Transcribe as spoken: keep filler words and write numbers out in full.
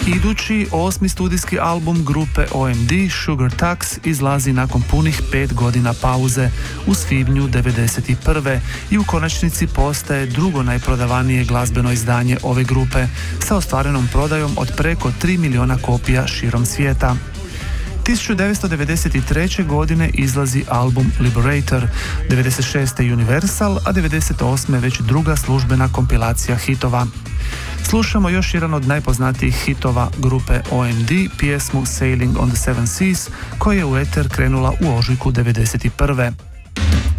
Idući osmi studijski album grupe O M D, Sugar Tax, izlazi nakon punih pet godina pauze u svibnju devedeset prve i u konačnici postaje drugo najprodavanije glazbeno izdanje ove grupe sa ostvarenom prodajom od preko tri milijuna kopija širom svijeta. tisuću devetsto devedeset treće. godine izlazi album Liberator, devedeset šeste. Universal, a devedeset osme. već druga službena kompilacija hitova. Slušamo još jedan od najpoznatijih hitova grupe O M D, pjesmu Sailing on the Seven Seas, koja je u eter krenula u ožujku devedeset prve.